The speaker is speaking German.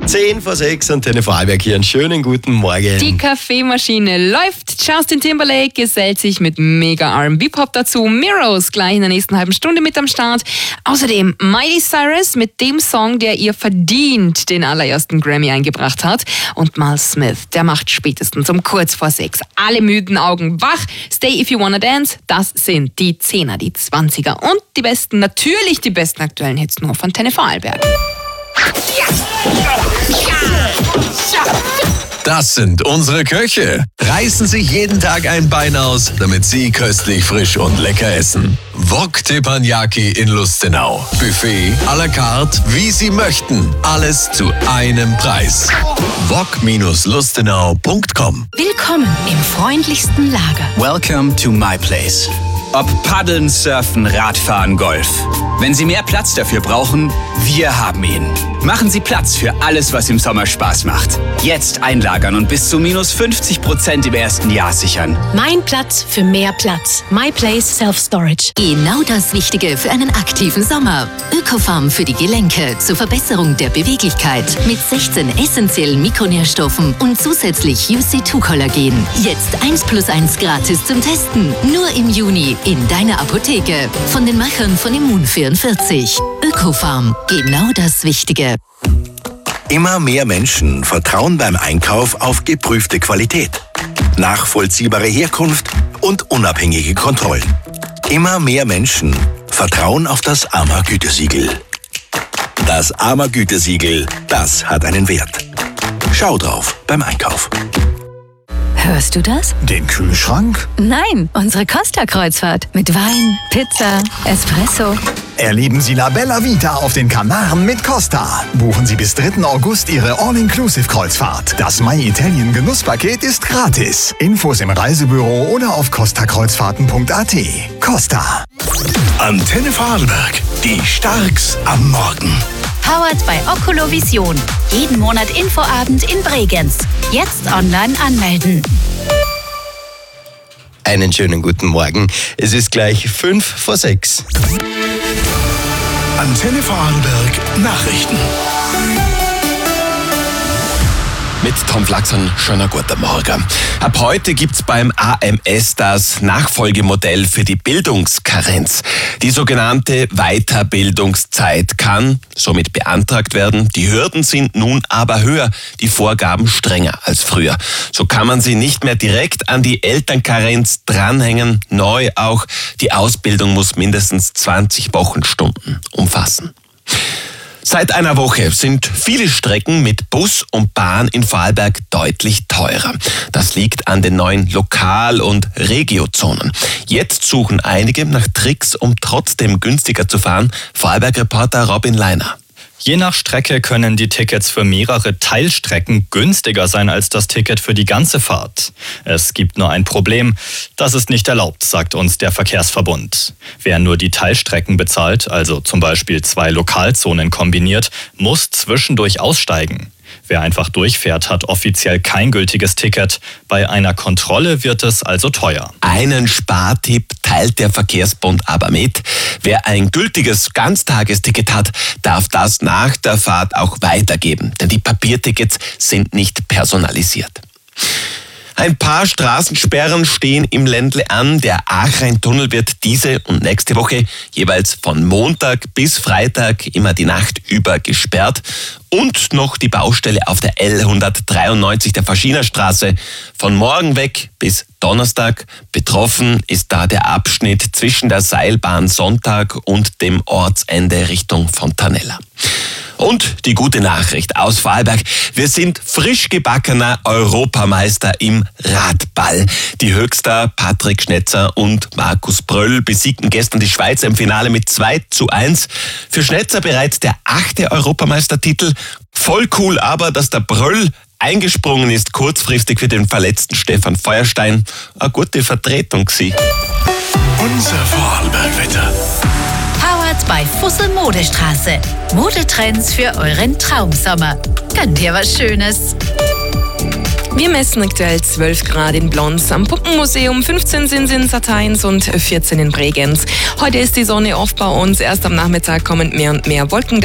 10:06 Antenne Vorarlberg hier. Einen schönen guten Morgen. Die Kaffeemaschine läuft. Justin Timberlake gesellt sich mit mega R&B-Pop dazu. Mirrors gleich in der nächsten halben Stunde mit am Start. Außerdem Miley Cyrus mit dem Song, der ihr verdient den allerersten Grammy eingebracht hat. Und Mal Smith, der macht spätestens um kurz vor 6 alle müden Augen wach. Stay If You Wanna Dance, das sind die 10er, die 20er und die besten, natürlich die besten aktuellen Hits nur von Antenne Vorarlberg. Das sind unsere Köche. Reißen sich jeden Tag ein Bein aus, damit sie köstlich, frisch und lecker essen. Wok Teppanyaki in Lustenau. Buffet à la carte, wie Sie möchten. Alles zu einem Preis. wok-lustenau.com. Willkommen im freundlichsten Lager. Welcome to my place. Ob Paddeln, Surfen, Radfahren, Golf. Wenn Sie mehr Platz dafür brauchen, wir haben ihn. Machen Sie Platz für alles, was im Sommer Spaß macht. Jetzt einlagern und bis zu -50% im ersten Jahr sichern. Mein Platz für mehr Platz. My Place Self-Storage. Genau das Wichtige für einen aktiven Sommer. Ökofarm für die Gelenke zur Verbesserung der Beweglichkeit mit 16 essentiellen Mikronährstoffen und zusätzlich UC2-Kollagen. Jetzt 1+1 gratis zum Testen. Nur im Juni in deiner Apotheke. Von den Machern von Immun44. Ökofarm. Genau das Wichtige. Immer mehr Menschen vertrauen beim Einkauf auf geprüfte Qualität, nachvollziehbare Herkunft und unabhängige Kontrollen. Immer mehr Menschen vertrauen auf das AMA-Gütesiegel. Das AMA-Gütesiegel, das hat einen Wert. Schau drauf beim Einkauf. Hörst du das? Den Kühlschrank? Nein, unsere Costa-Kreuzfahrt. Mit Wein, Pizza, Espresso. Erleben Sie La Bella Vita auf den Kanaren mit Costa. Buchen Sie bis 3. August Ihre All-Inclusive-Kreuzfahrt. Das My Italien Genusspaket ist gratis. Infos im Reisebüro oder auf costakreuzfahrten.at. Costa. Antenne Vorarlberg, die Starks am Morgen. Powered by Oculovision. Jeden Monat Infoabend in Bregenz. Jetzt online anmelden. Einen schönen guten Morgen. Es ist gleich 5:06. Antenne Vorarlberg Nachrichten. Mit Tom Flachsen, schöner guten Morgen. Ab heute gibt's beim AMS das Nachfolgemodell für die Bildungskarenz. Die sogenannte Weiterbildungszeit kann somit beantragt werden. Die Hürden sind nun aber höher, die Vorgaben strenger als früher. So kann man sie nicht mehr direkt an die Elternkarenz dranhängen. Neu auch, die Ausbildung muss mindestens 20 Wochenstunden umfassen. Seit einer Woche sind viele Strecken mit Bus und Bahn in Vorarlberg deutlich teurer. Das liegt an den neuen Lokal- und Regiozonen. Jetzt suchen einige nach Tricks, um trotzdem günstiger zu fahren. Vorarlberg-Reporter Robin Leiner. Je nach Strecke können die Tickets für mehrere Teilstrecken günstiger sein als das Ticket für die ganze Fahrt. Es gibt nur ein Problem. Das ist nicht erlaubt, sagt uns der Verkehrsverbund. Wer nur die Teilstrecken bezahlt, also zum Beispiel 2 Lokalzonen kombiniert, muss zwischendurch aussteigen. Wer einfach durchfährt, hat offiziell kein gültiges Ticket. Bei einer Kontrolle wird es also teuer. Einen Spartipp teilt der Verkehrsbund aber mit. Wer ein gültiges Ganztagesticket hat, darf das nach der Fahrt auch weitergeben, denn die Papiertickets sind nicht personalisiert. Ein paar Straßensperren stehen im Ländle an. Der Aachrhein-Tunnel wird diese und nächste Woche jeweils von Montag bis Freitag immer die Nacht über gesperrt. Und noch die Baustelle auf der L193 der Faschinerstraße. Von morgen weg bis Donnerstag. Betroffen ist da der Abschnitt zwischen der Seilbahn Sonntag und dem Ortsende Richtung Fontanella. Und die gute Nachricht aus Vorarlberg. Wir sind frisch gebackener Europameister im Radball. Die Höchster Patrick Schnetzer und Markus Bröll besiegten gestern die Schweizer im Finale mit 2:1. Für Schnetzer bereits der 8. Europameistertitel. Voll cool aber, dass der Bröll eingesprungen ist, kurzfristig für den verletzten Stefan Feuerstein. Eine gute Vertretung gewesen. Unser Vorarlberg-Wetter. Powered by Fussel Modestraße. Modetrends für euren Traumsommer. Gönnt ihr was Schönes? Wir messen aktuell 12 Grad in Blons, am Puppenmuseum 15 sind in Satains und 14 in Bregenz. Heute ist die Sonne oft bei uns, erst am Nachmittag kommen mehr und mehr Wolken